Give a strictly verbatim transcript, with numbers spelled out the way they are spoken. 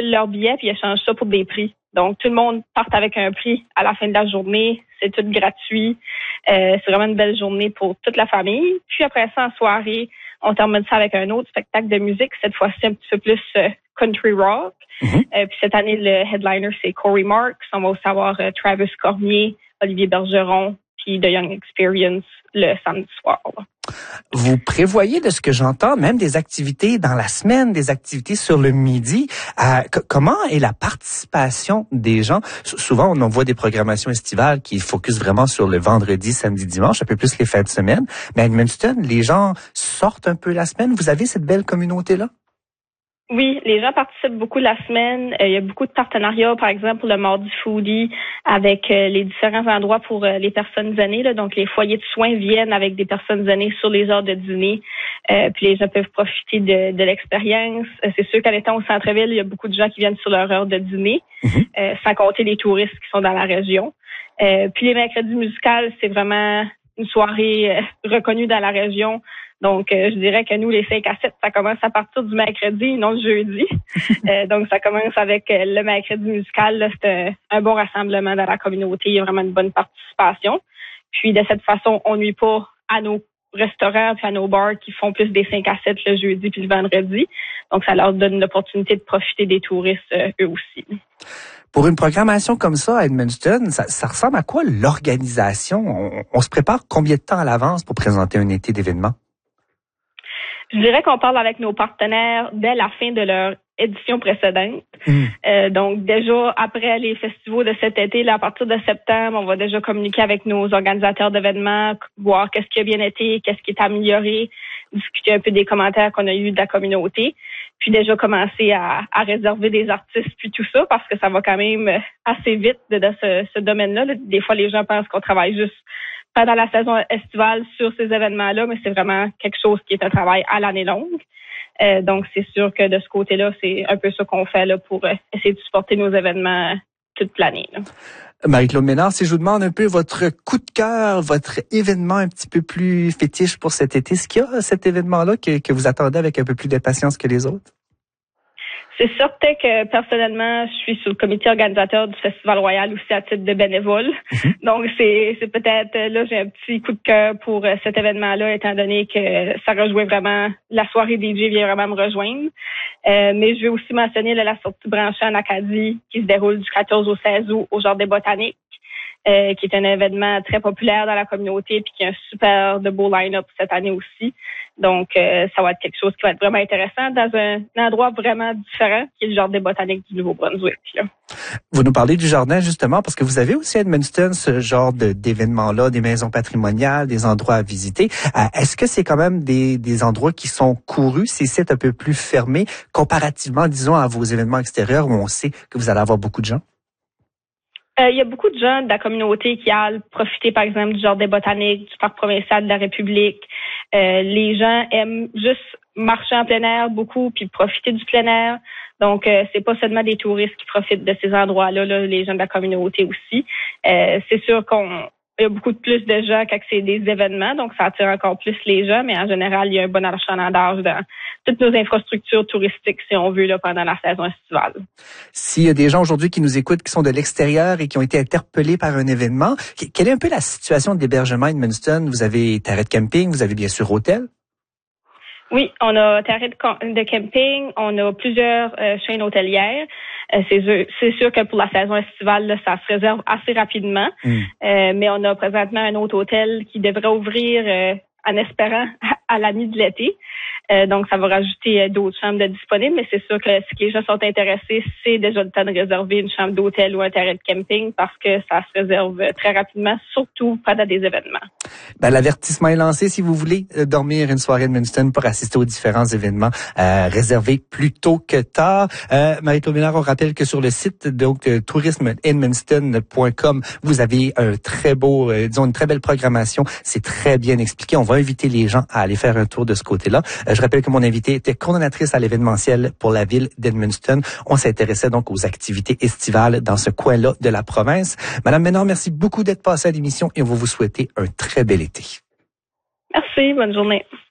appellent leur billet puis ils échangent ça pour des prix. Donc, tout le monde part avec un prix à la fin de la journée. C'est tout gratuit. Euh, c'est vraiment une belle journée pour toute la famille. Puis après ça, en soirée, on termine ça avec un autre spectacle de musique, cette fois-ci un petit peu plus euh, country rock. Mm-hmm. Euh, puis cette année, le headliner, c'est Corey Marks. On va aussi avoir euh, Travis Cormier, Olivier Bergeron, puis The Young Experience le samedi soir. Vous prévoyez, de ce que j'entends, même des activités dans la semaine, des activités sur le midi. Euh, c- comment est la participation des gens? S- souvent, on voit des programmations estivales qui focusent vraiment sur le vendredi, samedi, dimanche, un peu plus les fins de semaine. Mais à Edmundston, les gens sortent un peu la semaine. Vous avez cette belle communauté-là? Oui, les gens participent beaucoup la semaine. Euh, il y a beaucoup de partenariats, par exemple, pour le Mardi Foodie avec euh, les différents endroits pour euh, les personnes aînées. Là. Donc, les foyers de soins viennent avec des personnes aînées sur les heures de dîner. Euh, puis les gens peuvent profiter de, de l'expérience. Euh, c'est sûr qu'en étant au centre-ville, il y a beaucoup de gens qui viennent sur leur heure de dîner, mm-hmm. euh, sans compter les touristes qui sont dans la région. Euh, puis les mercredis musicales, c'est vraiment une soirée euh, reconnue dans la région. Donc, euh, je dirais que nous, les cinq à sept, ça commence à partir du mercredi, non le jeudi. euh, donc, ça commence avec euh, le mercredi musical. Là, c'est un, un bon rassemblement dans la communauté. Il y a vraiment une bonne participation. Puis, de cette façon, on nuit pas à nos restaurants puis à nos bars qui font plus des cinq à sept le jeudi puis le vendredi. Donc, ça leur donne l'opportunité de profiter des touristes euh, eux aussi. Pour une programmation comme ça à Edmundston, ça, ça ressemble à quoi l'organisation? On, on se prépare combien de temps à l'avance pour présenter un été d'événements? Je dirais qu'on parle avec nos partenaires dès la fin de leur édition précédente. Mmh. Euh, donc, déjà, après les festivals de cet été, là, à partir de septembre, on va déjà communiquer avec nos organisateurs d'événements, voir qu'est-ce qui a bien été, qu'est-ce qui est amélioré, discuter un peu des commentaires qu'on a eus de la communauté, puis déjà commencer à, à réserver des artistes puis tout ça, parce que ça va quand même assez vite de, de ce, ce domaine-là. Là. Des fois, les gens pensent qu'on travaille juste pendant la saison estivale sur ces événements-là, mais c'est vraiment quelque chose qui est un travail à l'année longue. Euh, donc, c'est sûr que de ce côté-là, c'est un peu ça qu'on fait là pour euh, essayer de supporter nos événements toute l'année. Là. Marie-Claude Ménard, si je vous demande un peu votre coup de cœur, votre événement un petit peu plus fétiche pour cet été, est-ce qu'il y a cet événement-là que, que vous attendez avec un peu plus d'impatience que les autres? C'est certain que personnellement, je suis sur le comité organisateur du Festival Royal aussi à titre de bénévole. Mm-hmm. Donc, c'est, c'est peut-être, là, j'ai un petit coup de cœur pour euh, cet événement-là, étant donné que ça rejoint vraiment, la soirée D J vient vraiment me rejoindre. Euh, mais je vais aussi mentionner là, la sortie branchée en Acadie qui se déroule du quatorze au seize août au Jardin botanique. Euh, qui est un événement très populaire dans la communauté puis qui a un super de beau line-up cette année aussi. Donc, euh, ça va être quelque chose qui va être vraiment intéressant dans un, un endroit vraiment différent qui est le Jardin botanique du Nouveau-Brunswick. Là. Vous nous parlez du jardin justement parce que vous avez aussi à Edmundston ce genre de, d'événements-là, des maisons patrimoniales, des endroits à visiter. Euh, est-ce que c'est quand même des, des endroits qui sont courus, ces sites un peu plus fermés, comparativement, disons, à vos événements extérieurs où on sait que vous allez avoir beaucoup de gens? Il euh, y a beaucoup de gens de la communauté qui allent profiter, par exemple, du Jardin botanique, du Parc provincial de la République. Euh, les gens aiment juste marcher en plein air beaucoup puis profiter du plein air. Donc, euh, c'est pas seulement des touristes qui profitent de ces endroits-là, là, les gens de la communauté aussi. Euh, c'est sûr qu'on il y a beaucoup de plus de gens quand c'est des événements, donc ça attire encore plus les gens, mais en général, il y a un bon achalandage dans toutes nos infrastructures touristiques, si on veut, là, pendant la saison estivale. S'il y a des gens aujourd'hui qui nous écoutent, qui sont de l'extérieur et qui ont été interpellés par un événement, quelle est un peu la situation d'hébergement à Edmundston? Vous avez terrain de camping, vous avez bien sûr hôtel? Oui, on a terrain de, de camping, on a plusieurs euh, chaînes hôtelières. Euh, c'est, sûr, c'est sûr que pour la saison estivale, là, ça se réserve assez rapidement. Mm. Euh, mais on a présentement un autre hôtel qui devrait ouvrir euh, en espérant à, à la nuit de l'été. Euh, donc, ça va rajouter euh, d'autres chambres de disponibles, mais c'est sûr que si les gens sont intéressés, c'est déjà le temps de réserver une chambre d'hôtel ou un terrain de camping parce que ça se réserve très rapidement, surtout pendant des événements. Ben, l'avertissement est lancé. Si vous voulez euh, dormir une soirée à Edmundston pour assister aux différents événements, euh, réservez plus tôt que tard. Euh, Marie-Claude Ménard, on rappelle que sur le site donc euh, tourisme edmundston point com, vous avez un très beau, euh, disons une très belle programmation. C'est très bien expliqué. On va inviter les gens à aller faire un tour de ce côté-là. Euh, je rappelle que mon invité était coordonnatrice à l'événementiel pour la ville d'Edmundston. On s'intéressait donc aux activités estivales dans ce coin-là de la province. Madame Ménard, merci beaucoup d'être passée à l'émission et on va vous souhaiter un très bel été. Merci, bonne journée.